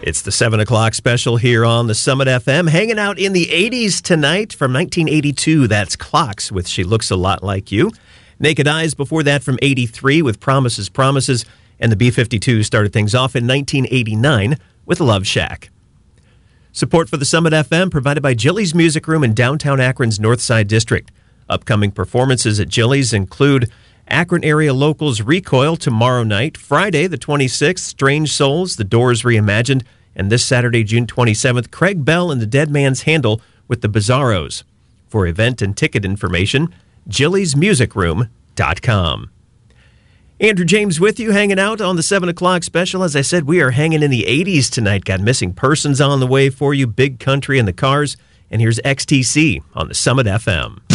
It's the 7 o'clock special here on the Summit FM. Hanging out in the 80s tonight from 1982. That's Clocks with She Looks a Lot Like You. Naked Eyes before that from 83 with Promises, Promises. And the B-52s started things off in 1989 with Love Shack. Support for the Summit FM provided by Jilly's Music Room in downtown Akron's Northside District. Upcoming performances at Jilly's include Akron area locals Recoil tomorrow night, Friday the 26th, Strange Souls, The Doors Reimagined, and this Saturday, June 27th, Craig Bell and the Dead Man's Handle with the Bizarros. For event and ticket information, jillysmusicroom.com. Andrew James with you, hanging out on the 7 o'clock special. As I said, we are hanging in the 80s tonight. Got Missing Persons on the way for you, Big Country in the Cars, and here's XTC on the Summit FM.